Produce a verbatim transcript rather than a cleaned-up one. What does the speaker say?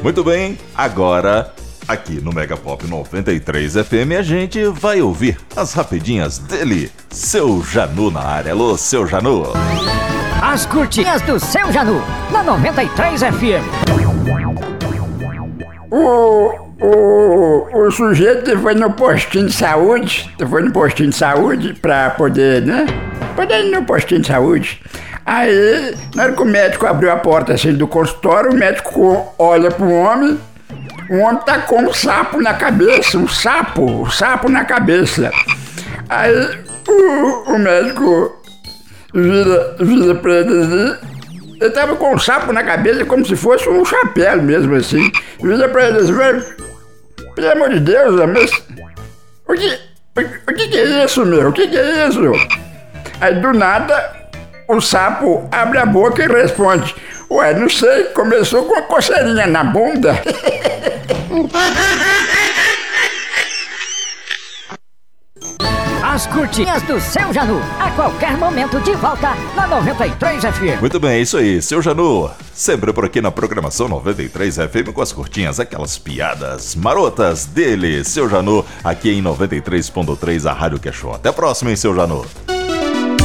Muito bem, agora, aqui no Mega Pop noventa e três F M, a gente vai ouvir as rapidinhas dele, Seu Janu na área. Alô, Seu Janu. As curtinhas do Seu Janu, na noventa e três F M. O, o, o sujeito foi no postinho de saúde, foi no postinho de saúde pra poder, né? Poder ir no postinho de saúde. Aí, na hora que o médico abriu a porta assim do consultório, o médico olha pro homem, o homem tá com um sapo na cabeça, um sapo, um sapo na cabeça. Aí o, o médico vira, vira pra ele assim, ele tava com um sapo na cabeça como se fosse um chapéu mesmo assim. Vira pra ele assim, pelo amor de Deus, mas o que, o, o que que é isso, meu? O que que é isso? Aí do nada, o sapo abre a boca e responde: ué, não sei, começou com uma coceirinha na bunda. As curtinhas do Seu Janu, a qualquer momento de volta na noventa e três F M. Muito bem, é isso aí, Seu Janu. Sempre por aqui na programação noventa e três F M com as curtinhas, aquelas piadas marotas dele, Seu Janu, aqui em noventa e três ponto três, a Rádio que é show. Até a próxima, hein, Seu Janu.